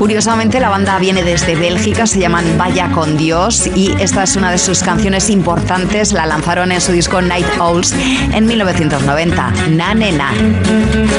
Curiosamente, la banda viene desde Bélgica, se llaman Vaya con Dios y esta es una de sus canciones importantes. La lanzaron en su disco Night Owls en 1990, Na Ne Na.